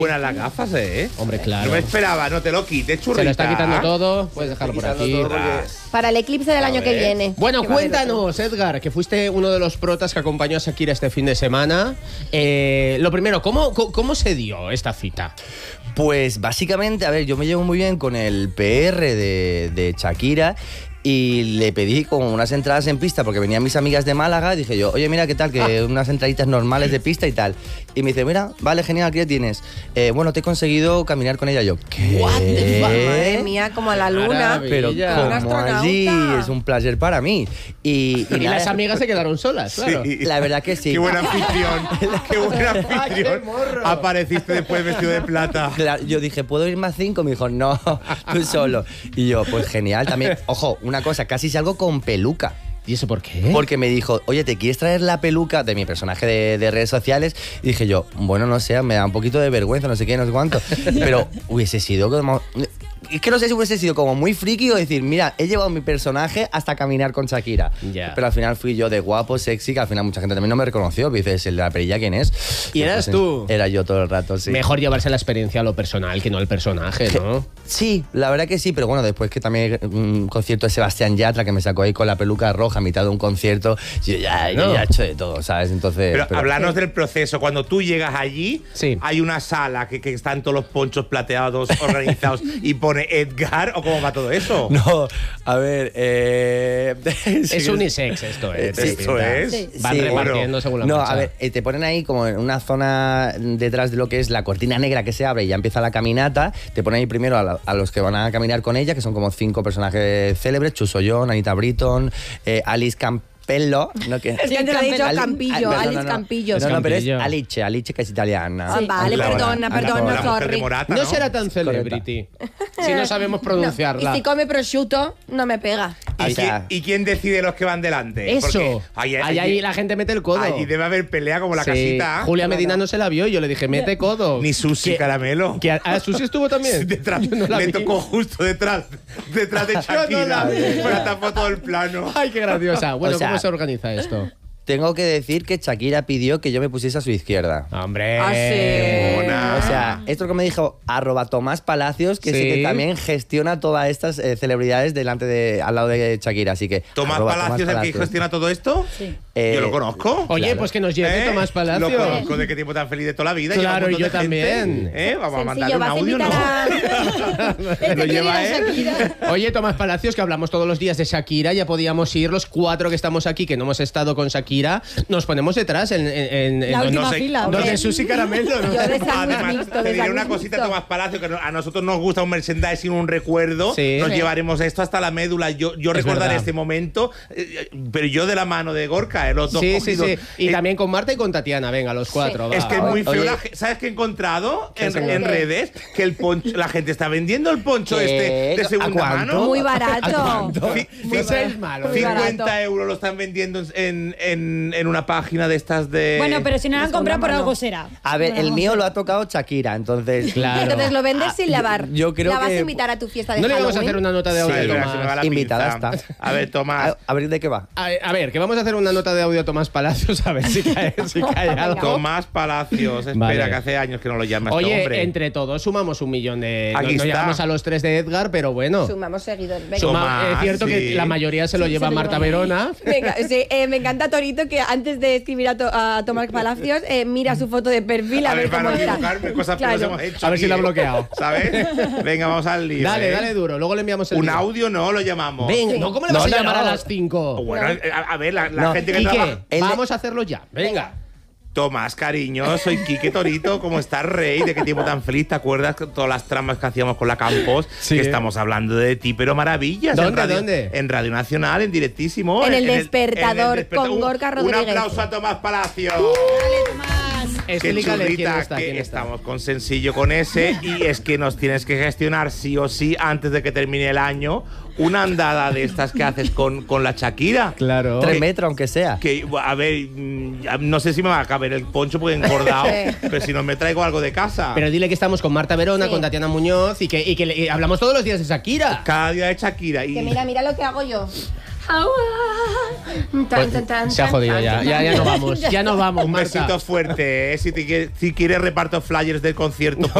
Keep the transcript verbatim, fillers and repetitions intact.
Buenas las gafas, ¿eh? Hombre, claro. No me esperaba, no te lo quites, churrita. Se lo está quitando todo, puedes dejarlo por aquí. Para el eclipse del año que viene. Bueno, que va a haber cuéntanos, Edgar, que fuiste uno de los protas que acompañó a Shakira este fin de semana. Eh, lo primero, ¿cómo, cómo, ¿cómo se dio esta cita? Pues básicamente, a ver, yo me llevo muy bien con el P R de, de Shakira. Y le pedí como unas entradas en pista porque venían mis amigas de Málaga. Dije yo, oye, mira, ¿qué tal? Que unas entraditas normales de pista y tal. Y me dice, mira, vale, genial, ¿qué ya tienes? Eh, bueno, te he conseguido caminar con ella. Yo, ¿qué? What the fuck? Madre mía, como a la luna. Maravilla. Pero como allí, es un placer para mí. Y, y, Y nada, las amigas se quedaron solas, claro. Sí. la verdad que sí. Qué buen anfitrión. Qué buen anfitrión. ¡Qué morro! Apareciste después vestido de plata. Claro, yo dije, ¿puedo ir más cinco? Me dijo, no, tú solo. Y yo, pues genial. También, ojo, una cosa, casi salgo con peluca. ¿Y eso por qué? Porque me dijo, oye, ¿te quieres traer la peluca de mi personaje de, de redes sociales? Y dije yo, bueno, no sé, me da un poquito de vergüenza, no sé qué, no sé cuánto. Pero hubiese sido como... Es que no sé si hubiese sido como muy friki o decir, mira, he llevado mi personaje hasta caminar con Shakira. Ya. Pero al final fui yo de guapo, sexy, que al final mucha gente también no me reconoció. Dices, el de la perilla, ¿quién es? ¿Y eras pues, tú? Era yo todo el rato, sí. Mejor llevarse la experiencia a lo personal que no al personaje, ¿no? Sí, la verdad que sí, pero bueno, después que también un concierto de Sebastián Yatra que me sacó ahí con la peluca roja a mitad de un concierto, yo ya, yo No. ya he hecho de todo, ¿sabes? Entonces... Pero, pero- hablarnos del proceso. Cuando tú llegas allí, Sí. hay una sala que, que están todos los ponchos plateados organizados y pone Edgar, ¿o cómo va todo eso? No, a ver, eh... Es unisex esto, ¿eh? Sí, Te esto pinta. es. Sí. Van Sí, repartiendo bueno. según la No, marcha. a ver, eh, te ponen ahí como en una zona detrás de lo que es la cortina negra que se abre y ya empieza la caminata. Te ponen ahí primero a, la- a los que van a caminar con ella, que son como cinco personajes célebres: Chuso John, Anita Britton, eh, Alice Campello. ¿No? que, Es que te lo he dicho Ali- Campillo, ah, no, Alice no, no. Campillo. No, no, pero es Campillo. Alice, Alice que es italiana. Ah, vale, La- perdona, la- perdona, la mujer de sorry. Morata, No ¿no? será tan celebrity si no sabemos pronunciarla. Y si come prosciutto, no me pega. ¿Y, O sea- quién, y quién decide los que van delante? Eso. Porque ahí, Ahí, ahí la gente mete el codo. allí debe haber pelea como la Sí. casita. Julia Medina no se la vio y yo le dije, mete codo. Ni Susi Que- Caramelo. Que a, a Susi estuvo también. Detrás, Yo no la le vi. tocó justo detrás, detrás de no Shakira. la vi. Pero tapó todo el plano. Ay, qué graciosa. Bueno, O sea- ¿cómo se organiza esto? Tengo que decir que Shakira pidió que yo me pusiese a su izquierda. Hombre. Ah, sí. Mona. O sea, esto que me dijo arroba Tomás Palacios, que Sí. sí que también gestiona todas estas eh, celebridades delante de, al lado de Shakira, así que... ¿Tomás arroba Palacios es el que Palacios. gestiona todo esto? Sí. Eh, Yo lo conozco. Oye, Claro. pues que nos lleve ¿Eh? Tomás Palacios. Lo conozco, de qué tiempo tan feliz de toda la vida. Claro, lleva un y yo montón de gente. también. ¿Eh? Vamos a mandarle Sencillo, un vas a audio, ¿no? invitar a... Lo Este quiere lleva ir a él. Shakira. Oye, Tomás Palacios, que hablamos todos los días de Shakira, ya podíamos ir los cuatro que estamos aquí, que no hemos estado con Shakira, nos ponemos detrás en, en, en La en- última no sé- fila. donde Hombre. Susi Caramelo. ¿no? Yo de sándwich Además, mixto, te de diré una sándwich cosita, mixto. Tomás Palacio, que a nosotros nos gusta un merchandising, un recuerdo. Sí. Nos Sí. llevaremos esto hasta la médula. Yo, yo Es recordaré verdad. este momento, eh, pero yo de la mano de Gorka, eh, los dos Sí, sí, cogidos. sí. Y Eh, también con Marta y con Tatiana, venga, los cuatro. va. Es que es muy feo. Oye. la ge- ¿Sabes qué he encontrado en, ¿Qué? en redes? Que el poncho, la gente está vendiendo el poncho ¿Qué? este de ¿A segunda cuánto? mano. Muy barato. Fi- Muy fi- seis malos. Muy barato. cincuenta euros lo están vendiendo en, en, en una página de estas de. Bueno, pero si no lo han de comprado por segunda algo mano. será. A ver, Bueno, el no mío sé. lo ha tocado Shakira, entonces... Claro. Entonces lo vendes sin lavar. yo creo ¿La vas que- a invitar a tu fiesta de ¿No le Halloween? vamos a hacer una nota de audio Sí, a verás, Tomás? se me va la Invitada pinza. está. A ver, Tomás. A, a ver, ¿de qué va? A, a ver, que vamos a hacer una nota de audio a Tomás Palacios a ver si cae, si cae algo. Tomás Palacios. Espera, Vale. que hace años que no lo llama este Oye, hombre. entre todos sumamos un millón de... Aquí no, no está. llegamos a los tres de Edgar, pero bueno. Sumamos seguidores. Venga. Suma- Tomás, es cierto sí. que la mayoría se lo Sí, lleva se lo Marta lleva. Verona. Venga, sí, eh, me encanta Torito que antes de escribir a, to- a Tomás Palacios eh, mira su foto de perfil a, A ver, ver para cómo no está. equivocarme, cosas que Claro. nos hemos hecho. A ver si aquí, la ha ¿eh? bloqueado. ¿Sabes? Venga, vamos al lío. Dale, ¿eh? dale duro. Luego le enviamos el Un lío. audio no lo llamamos. Venga, Sí. no, ¿cómo le No, vas a no, llamar a no. las cinco? Bueno, a, a ver, la, la No. gente que ¿Y trabaja. qué? Él- Vamos a hacerlo ya. Venga. Tomás, cariño, soy Quique Torito, ¿cómo estás, rey? ¿De qué tiempo tan feliz? ¿Te acuerdas que todas las tramas que hacíamos con la Campos? Sí. Que estamos hablando de ti, pero maravillas. ¿Dónde, en radio, dónde? En Radio Nacional, en directísimo. En El Despertador, con Un- Gorka Rodríguez. Un aplauso a Tomás Palacios. Dale, Tomás. Qué Explícale quién churrita, está, que quién está. estamos con Sencillo con ese y es que nos tienes que gestionar sí o sí antes de que termine el año una andada de estas que haces con, con la Shakira. Claro. Tres Que- metros, aunque sea. Que, a ver, mm, no sé si me va a caber el poncho porque he engordado, Sí. pero si no me traigo algo de casa. Pero dile que estamos con Marta Verona, Sí. con Tatiana Muñoz y que, y que le- y hablamos todos los días de Shakira. Cada día de Shakira. Y Que mira, mira lo que hago yo. Pues, se ha jodido ya. Ya, ya no vamos. Ya no vamos, Un Marta. besito fuerte. ¿eh? Si, te, quieres- si quieres reparto flyers del concierto.